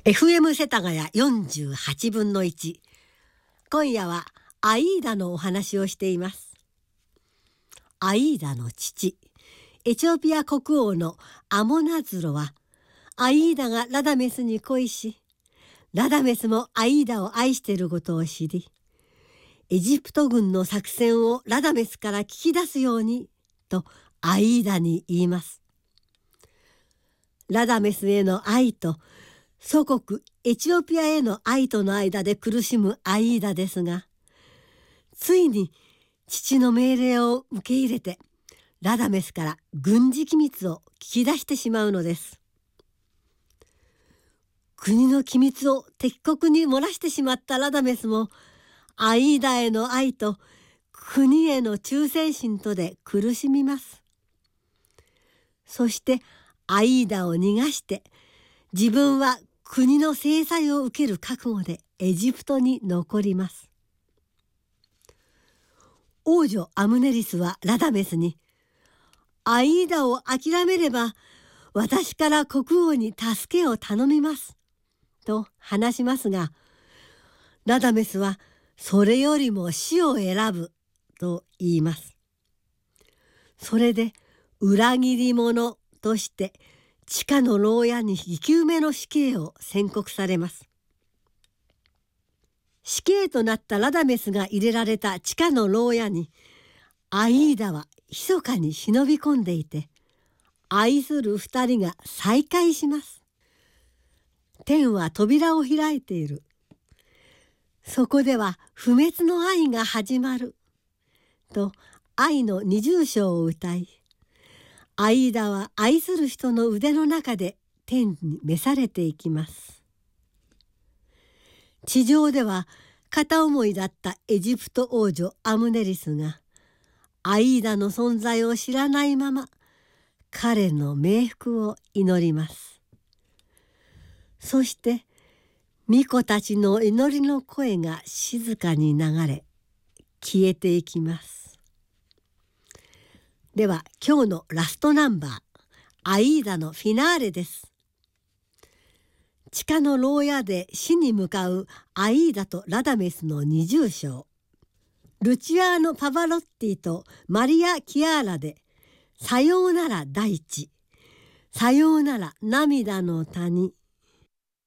FM 世田谷48分の1。今夜はアイーダのお話をしています。アイーダの父、エチオピア国王のアモナズロは、アイーダがラダメスに恋し、ラダメスもアイーダを愛していることを知り、エジプト軍の作戦をラダメスから聞き出すようにとアイーダに言います。ラダメスへの愛と祖国エチオピアへの愛との間で苦しむアイーダですが、ついに父の命令を受け入れてラダメスから軍事機密を聞き出してしまうのです。国の機密を敵国に漏らしてしまったラダメスも、アイーダへの愛と国への忠誠心とで苦しみます。そしてアイーダを逃がして、自分は国の制裁を受ける覚悟でエジプトに残ります。王女アムネリスはラダメスに、アイーダを諦めれば私から国王に助けを頼みますと話しますが、ラダメスはそれよりも死を選ぶと言います。それで裏切り者として地下の牢屋に生き埋めの死刑を宣告されます。死刑となったラダメスが入れられた地下の牢屋に、アイーダは密かに忍び込んでいて、愛する二人が再会します。天は扉を開いている。そこでは不滅の愛が始まると愛の二重唱を歌い、アイーダは愛する人の腕の中で天に召されていきます。地上では片思いだったエジプト王女アムネリスが、アイーダの存在を知らないまま彼の冥福を祈ります。そして巫女たちの祈りの声が静かに流れ消えていきます。では今日のラストナンバー、アイーダのフィナーレです。地下の牢屋で死に向かうアイーダとラダメスの二重唱、ルチアーノ・パバロッティとマリア・キアーラでさようなら大地、さようなら涙の谷、